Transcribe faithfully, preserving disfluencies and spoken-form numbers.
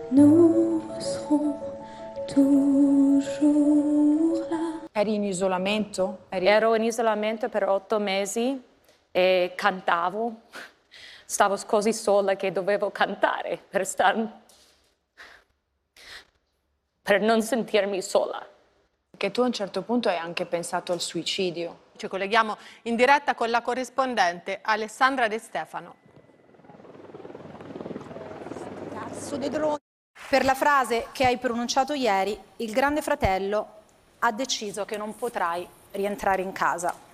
nous serons toujours là. Eri in isolamento? Eri... Ero in isolamento per otto mesi e cantavo. Stavo così sola che dovevo cantare per, star... per non sentirmi sola. Che tu a un certo punto hai anche pensato al suicidio. Ci colleghiamo in diretta con la corrispondente Alessandra De Stefano. Per la frase che hai pronunciato ieri, il Grande Fratello ha deciso che non potrai rientrare in casa.